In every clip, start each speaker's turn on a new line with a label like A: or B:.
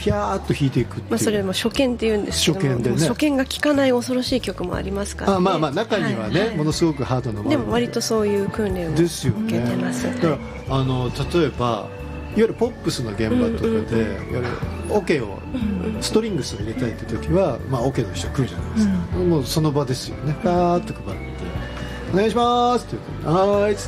A: ピャーっと弾いていくっていう、
B: それも初見っていうんですけども、
A: 初見でね、
B: 初見が効かない恐ろしい曲もありますからね。
A: 中にはね、ものすごくハードなもの
B: でも割とそういう訓練を受けてます。
A: だから例えばいわゆるポップスの現場とかで、いわゆるオケをストリングスを入れたいって時は、オケの人来るじゃないですか、もうその場ですよね。パーッと配ってお願いしますって言って、はーいっつって、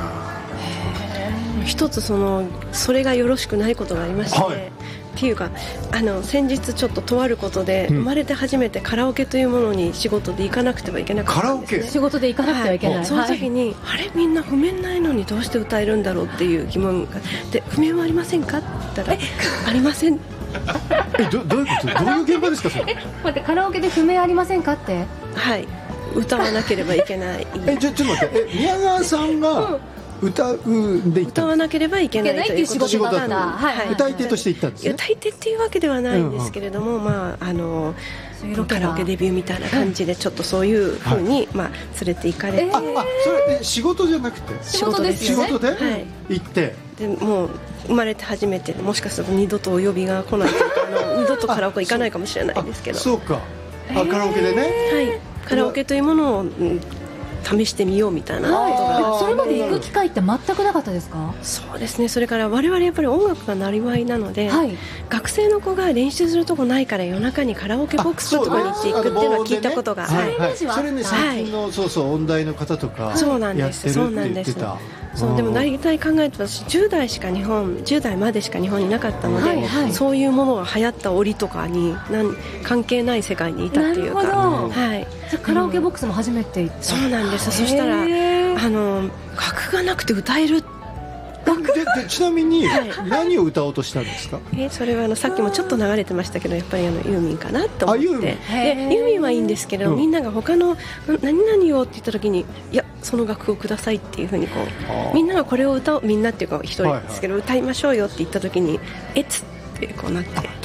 B: 一つそれがよろしくないことがありまして、っていうか先日ちょっととあることで、生まれて初めてカラオケというものに仕事で行かなくてはいけなかったんですね。
C: カラオケ仕事で行かなくてはいけない、
B: その時に、あれみんな譜面ないのにどうして歌えるんだろうっていう疑問がで、譜面はありませんかって言ったらありません。
A: どういうこと？どういう現場ですかそれ？
C: 待って、カラオケで譜面ありませんかって？
B: はい、歌わなければいけない。
A: ちょっと待って、宮川さんが歌
B: わなければいけないという仕事だった。
A: 歌い手として行ったんですね。
B: 歌い手っていうわけではないんですけれども、カラオケデビューみたいな感じでちょっとそういうふうに、連れて行かれて、
A: それ仕事じゃなくて
B: 仕事ですよね。
A: 仕事で行って、
B: でもう生まれて初めて、もしかすると二度とお呼びが来ないというか、二度とカラオケ行かないかもしれないですけど。
A: そうか、カラオケでね、
B: カラオケというものを試してみようみたいなことが、
C: それまで行く機会って全くなかったですか？
B: そうですね。それから我々やっぱり音楽がなりわいなので、学生の子が練習するとこないから夜中にカラオケボックスとかに行っていくっていうのは聞いたことが、
A: それね、最近の音大の方とかやってるって言ってた。
B: でも大体考えて私10代までしか日本にいなかったので、そういうものが流行った折とかに関係ない世界にいたっていうか、
C: カラオケボックスも初めて行った。
B: そうなんです。そしたら楽がなくて歌える。
A: でちなみに何を歌おうとしたんですか？
B: それはさっきもちょっと流れてましたけど、やっぱりユーミンかなと思って。ユーミンはいいんですけど、みんなが他の何々をって言った時に、いやその楽譜をくださいっていうふうにみんながこれを歌おう、みんなっていうか一人ですけど、歌いましょうよって言った時につってこうなって。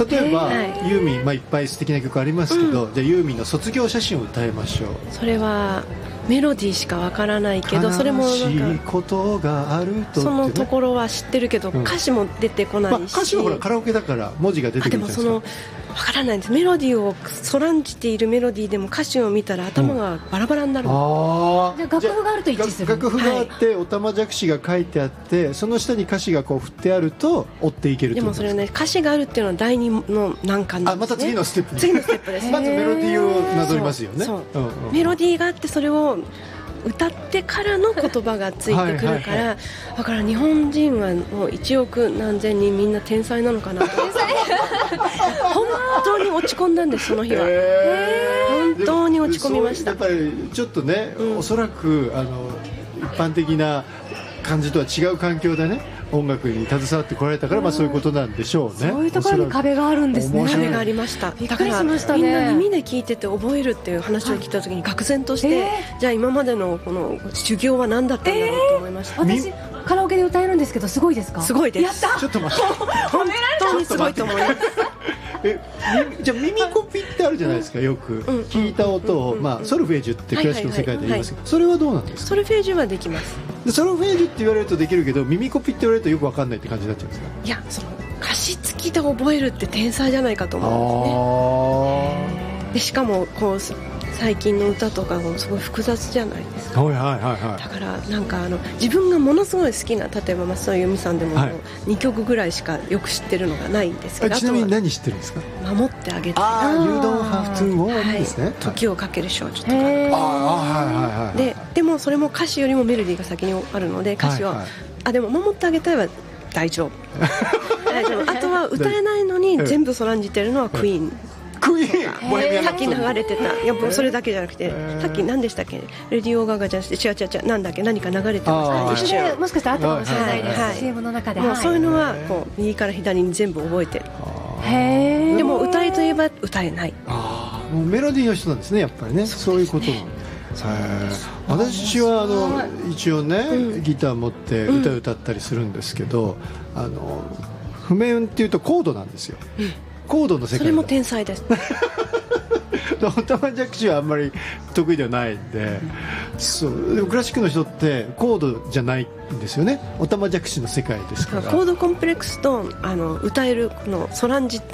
A: 例えばユーミン、いっぱい素敵な曲ありますけど、じゃあユーミンの卒業写真を歌いましょう。
B: それはメロディーしかわからないけど、それも
A: 悲しいことがあると、
B: そのところは知ってるけど、歌詞も出てこないし、
A: 歌詞はほらカラオケだから文字が出てくるじゃないですか。
B: でもわからないんです。メロディーをそらんじているメロディーでも歌詞を見たら頭がバラバラになる。
C: じゃあ楽譜があると一致する。
A: 楽譜があって、おたまじゃくしが書いてあって、その下に歌詞が振ってあると追っていける。
B: でもそれね、歌詞があるっていうのは第二の難関なんですね。
A: また次のステップ。
B: 次のステップです。
A: まずメロディーをなぞりますよね。
B: メロディーがあって、それを歌ってからの言葉がついてくるから、だから日本人はもう1億何千人みんな天才なのかなと本当に落ち込んだんです、その日は。本当に落ち込みました。
A: やっぱりちょっとね、おそらく一般的な感じとは違う環境でね、音楽に携わってこられたから、そういうことなんでしょうね。
C: そういうところに壁があるんですね。
B: 壁がありました。だからみんな耳で聞いてて覚えるっていう話を聞いた時に愕然として、じゃあ今までのこの修行は何だったんだろうと思いました。
C: 私カラオケで歌えるんですけど、すごいですか？
B: すごいです。
C: やった。
A: ちょっと待って。
B: 本当にすごいと思います。
A: じゃあ耳コピってあるじゃないですか。よく聞いた音を、ソルフェージュってクラシックの世界で言いますけど、それはどうなんですか？
B: ソルフェージュはできます。
A: ソルフェージュって言われるとできるけど、耳コピって言われるとよく分かんないって感じになっちゃうんですか？
B: いや、その歌詞付きで覚えるって天才じゃないかと思うんですね。でしかも最近の歌とかもすごい複雑じゃないですか。だから自分がものすごい好きな、例えば松任谷由実さんでも2曲ぐらいしかよく知ってるのがないんですけど、
A: ちなみに何知ってるんですか？
B: 守ってあげて、
A: You don't have to worry ですね。
B: 時をかける少女とかでもそれも歌詞よりもメロディーが先にあるので、歌詞はでも守ってあげたいは大丈夫あとは歌えないのに全部そらんじてるのはクイーン。さっき流れてた、やっぱそれだけじゃなくて、さっき何でしたっけ、レディオガガじゃなくて、違うなんだっけ、何か流れてました。一瞬
C: もしかしたらあったかもしれないです、CM の中で。
B: もうそういうのは右から左に全部覚えてる。でも歌いといえば歌えない。
A: もうメロディーの人なんですね、やっぱりね。そういうことなん私は一応ね、ギター持って歌ったりするんですけど、譜面っていうとコードなんですよ。コードの世界。
B: それも天才です。
A: おたまじゃくしはあんまり得意ではないんで、でもクラシックの人ってコードじゃないんですよね。おたまじゃくしの世界ですから。
B: コードコンプレックスと歌えるそらんじ